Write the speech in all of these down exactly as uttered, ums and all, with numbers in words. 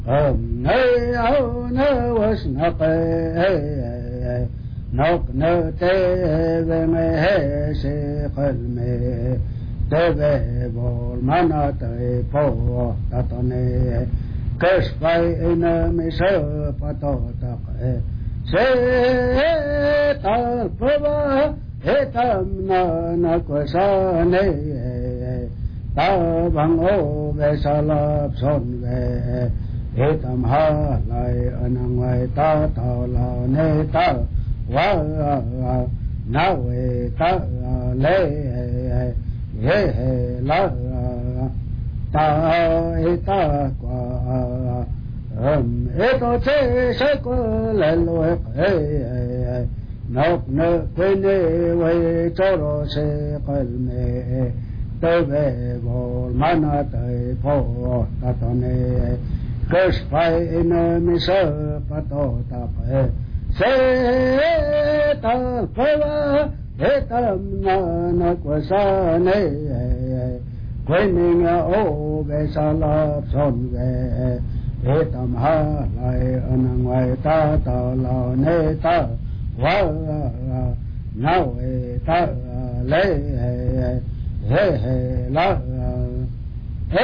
Om nay au na was na pe nok na te ve me he se khal me te ve bol mana te po ta to ne kes pai ina me se pa to ta e se ta pa he tam na na ko sa ne ta bang o ve sa la son ve he tam ha lai anang vai ta ta la ne ta wa na we ta le he he la ta e ta qua um e to che se ko le lo e nok ne pe ne we cho ro se qal me te ve bol mana te po ta to ne kes pai ina mi sa pa to ta pe se ta pa he tam na na ko sa ne quên mình ô về sa la son về he tam ha lai anang vai ta ta la ne ta wa na we ta le he he la he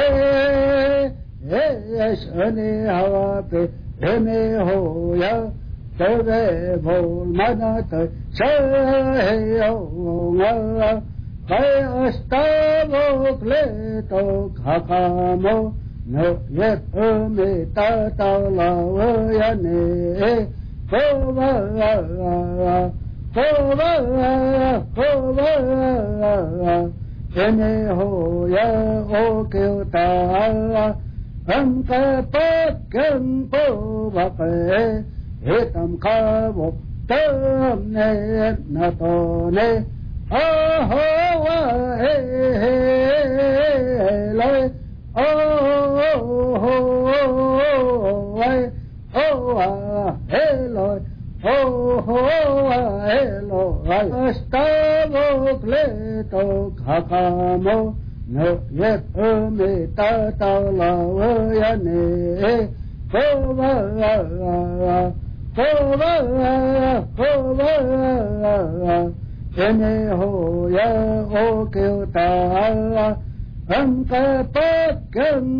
yes ani hawa pe me ho ya te ve bol mana te se yo nga kai asta vo kleto khakamo no yet me ta ta la ya ne ko va ko va ko va me ho ya o ke ta âm ca bát cân bố bạc hệ tâm ca một tâm nê na tô nê a hô a hê hê lê ô hô lê ô a hê lê ô hô a hê lê asta vô lê tô khả khả mô no yet me ta ta la ya ne ko va ko va ko va ene ho ya o ke ta am ka pa kan